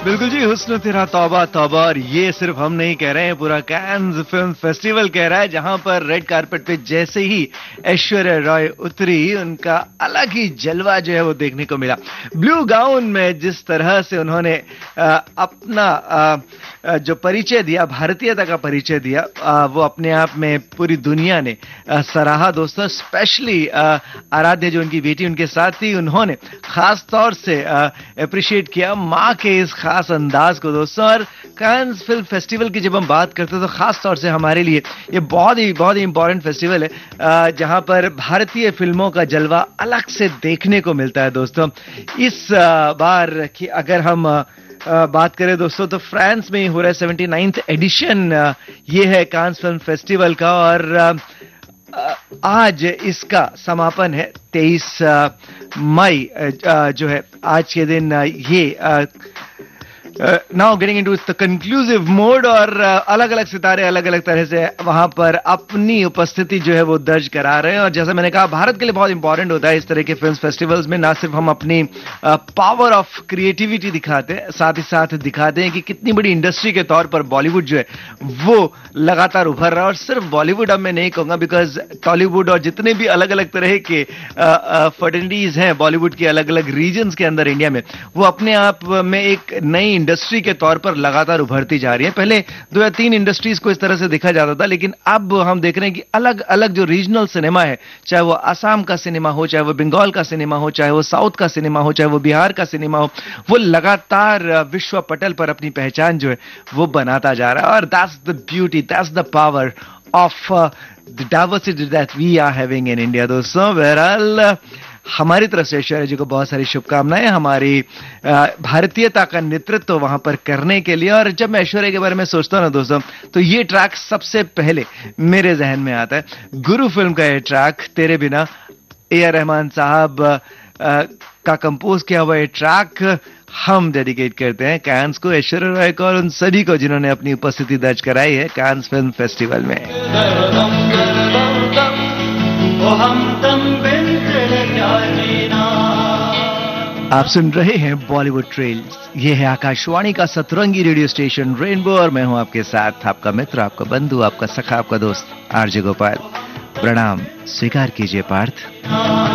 बिल्कुल जी, हुस्न तेरा तौबा तौबा। और ये सिर्फ हम नहीं कह रहे हैं, पूरा कान्स फिल्म फेस्टिवल कह रहा है, जहां पर रेड कारपेट पे जैसे ही ऐश्वर्या राय उतरी, उनका अलग ही जलवा जो है वो देखने को मिला। ब्लू गाउन में जिस तरह से उन्होंने अपना जो परिचय दिया, भारतीयता का परिचय दिया, वो अपने आप में पूरी दुनिया ने सराहा दोस्तों। स्पेशली आराध्या जो उनकी बेटी उनके साथ थी, उन्होंने खास तौर से अप्रिशिएट किया माँ के इस खास अंदाज को दोस्तों। और कान्स फिल्म फेस्टिवल की जब हम बात करते हैं तो खास तौर से हमारे लिए ये बहुत ही इंपॉर्टेंट फेस्टिवल है, जहां पर भारतीय फिल्मों का जलवा अलग से देखने को मिलता है दोस्तों। इस बार की अगर हम बात करें दोस्तों तो फ्रांस में हो रहा है 79th एडिशन ये है कान्स फिल्म फेस्टिवल का। और आज इसका समापन है 23 मई जो है आज के दिन। ये now getting into the conclusive mode. और अलग अलग सितारे अलग अलग तरह से वहां पर अपनी उपस्थिति जो है वो दर्ज करा रहे हैं। और जैसा मैंने कहा, भारत के लिए बहुत इंपॉर्टेंट होता है इस तरह के फिल्म फेस्टिवल्स में, ना सिर्फ हम अपनी पावर ऑफ क्रिएटिविटी दिखाते हैं, साथ ही साथ दिखाते हैं कि कितनी बड़ी इंडस्ट्री के तौर पर बॉलीवुड जो है वो लगातार उभर रहा है। और सिर्फ बॉलीवुड अब मैं नहीं कहूंगा, बिकॉज टॉलीवुड और जितने भी अलग अलग तरह के फर्टिलिटीज हैं बॉलीवुड के अलग अलग रीजन्स के अंदर इंडिया में, वो अपने आप में एक नई इंडस्ट्री के तौर पर लगातार उभरती जा रही है। पहले 2 या 3 इंडस्ट्रीज को इस तरह से देखा जाता था, लेकिन अब हम देख रहे हैं कि अलग अलग जो रीजनल सिनेमा है, चाहे वो असम का सिनेमा हो, चाहे वो बंगाल का सिनेमा हो, चाहे वो साउथ का सिनेमा हो, चाहे वो बिहार का सिनेमा हो, वो लगातार विश्व पटल पर अपनी पहचान जो है वो बनाता जा रहा है। और that's the beauty, that's the power of the diversity that we are having in India दोस्तों। बहरहाल हमारी तरफ से ऐश्वर्या जी को बहुत सारी शुभकामनाएं, हमारी भारतीयता का नेतृत्व वहां पर करने के लिए। और जब मैं ऐश्वर्या के बारे में सोचता हूं ना दोस्तों, तो ये ट्रैक सबसे पहले मेरे जहन में आता है। गुरु फिल्म का ये ट्रैक, तेरे बिना, ए.आर. रहमान साहब का कंपोज किया हुआ ये ट्रैक हम डेडिकेट करते हैं कान्स को, ऐश्वर्या राय को और उन सभी को जिन्होंने अपनी उपस्थिति दर्ज कराई है कान्स फिल्म फेस्टिवल में। आप सुन रहे हैं बॉलीवुड ट्रेल्स। ये है आकाशवाणी का सतरंगी रेडियो स्टेशन रेनबो, और मैं हूं आपके साथ, आपका मित्र, आपका बंधु, आपका सखा, आपका दोस्त आरजे गोपाल। प्रणाम स्वीकार कीजिए पार्थ।